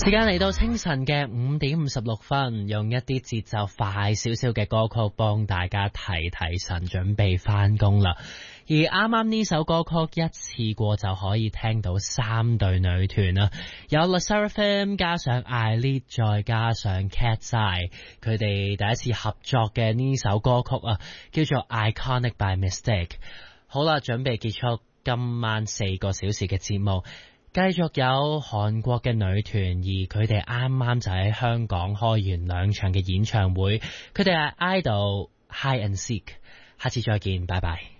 時間嚟到清晨嘅5:56，用一啲節奏快少少嘅歌曲幫大家提提神，準備返工啦。而啱啱呢首歌曲一次過就可以聽到3隊女團啦，有 LE SSERAFIM 加上 I-LEAD 再加上 Cat's Eye， 佢哋第一次合作嘅呢首歌曲啊，叫做 Iconic by Mistake。好啦，準備結束今晚4個小時嘅節目。繼續有韓國嘅女團，而佢哋啱啱就喺香港開完2場嘅演唱會，佢哋係 IDOL Hide and Seek。下次再見，拜拜。